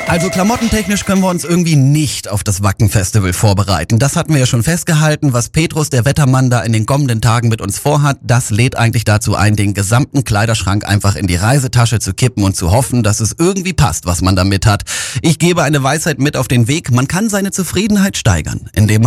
Also klamottentechnisch können wir uns irgendwie nicht auf das Wacken-Festival vorbereiten. Das hatten wir ja schon festgehalten. Was Petrus, der Wettermann, da in den kommenden Tagen mit uns vorhat, das lädt eigentlich dazu ein, den gesamten Kleiderschrank einfach in die Reisetasche zu kippen und zu hoffen, dass es irgendwie passt, was man da mit hat. Ich gebe eine Weisheit mit auf den Weg. Man kann seine Zufriedenheit steigern, indem